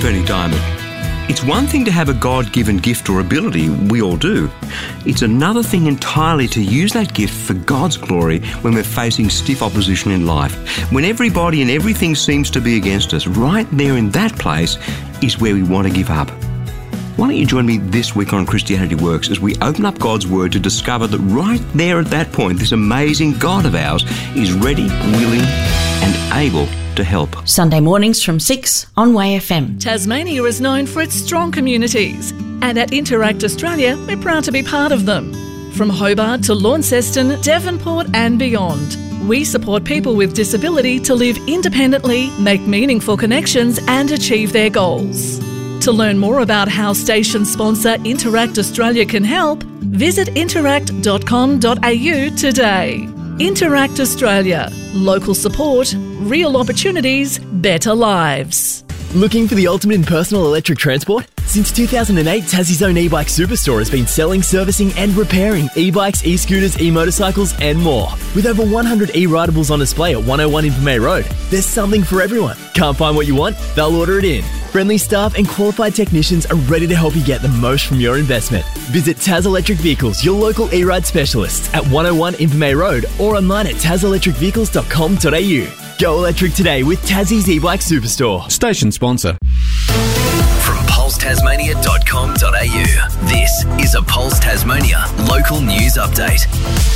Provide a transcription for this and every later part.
Bernie Diamond. It's one thing to have a God-given gift or ability, we all do. It's another thing entirely to use that gift for God's glory when we're facing stiff opposition in life. When everybody and everything seems to be against us, right there in that place is where we want to give up. Why don't you join me this week on Christianity Works as we open up God's Word to discover that right there at that point, this amazing God of ours is ready, willing and able to help. Sunday mornings from 6 on Way FM. Tasmania is known for its strong communities, and at Interact Australia, we're proud to be part of them. From Hobart to Launceston, Devonport and beyond, we support people with disability to live independently, make meaningful connections and achieve their goals. To learn more about how station sponsor Interact Australia can help, visit interact.com.au today. Interact Australia. Local support, real opportunities, better lives. Looking for the ultimate in personal electric transport? Since 2008, Tassie's own e-bike superstore has been selling, servicing and repairing e-bikes, e-scooters, e-motorcycles and more. With over 100 e-ridables on display at 101 Invermay Road, there's something for everyone. Can't find what you want? They'll order it in. Friendly staff and qualified technicians are ready to help you get the most from your investment. Visit Taz Electric Vehicles, your local e-ride specialists at 101 Invermay Road or online at tazelectricvehicles.com.au. Go electric today with Tassie's e-bike superstore. Station sponsor. From pulsetasmania.com.au, this is a Pulse Tasmania local news update.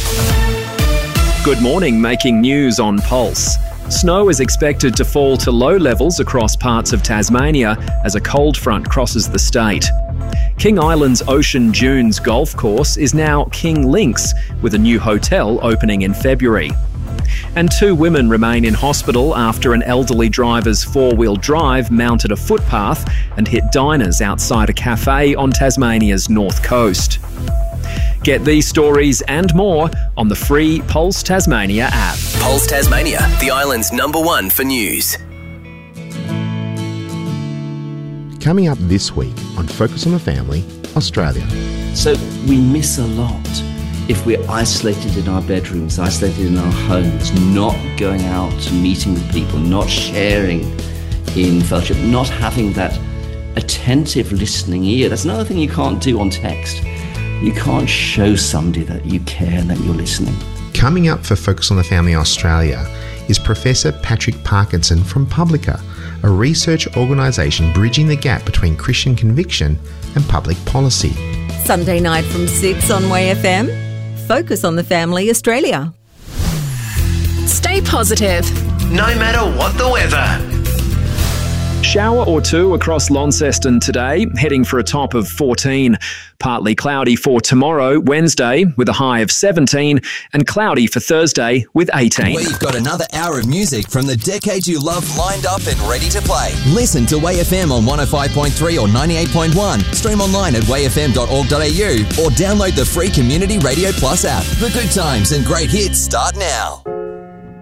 Good morning, making news on Pulse. Snow is expected to fall to low levels across parts of Tasmania as a cold front crosses the state. King Island's Ocean Dunes golf course is now King Links, with a new hotel opening in February. And 2 women remain in hospital after an elderly driver's four-wheel drive mounted a footpath and hit diners outside a cafe on Tasmania's north coast. Get these stories and more on the free Pulse Tasmania app. Pulse Tasmania, the island's #1 for news. Coming up this week on Focus on the Family, Australia. So we miss a lot if we're isolated in our bedrooms, isolated in our homes, not going out and meeting with people, not sharing in fellowship, not having that attentive listening ear. That's another thing you can't do on text. You can't show somebody that you care and that you're listening. Coming up for Focus on the Family Australia is Professor Patrick Parkinson from Publica, a research organisation bridging the gap between Christian conviction and public policy. Sunday night from 6 on Way FM. Focus on the Family Australia. Stay positive, No matter what the weather. Shower or two across Launceston today, heading for a top of 14. Partly cloudy for tomorrow, Wednesday, with a high of 17, and cloudy for Thursday with 18. We've got another hour of music from the decade you love lined up and ready to play. Listen to Way FM on 105.3 or 98.1. Stream online at wayfm.org.au or download the free Community Radio Plus app. The good times and great hits start now.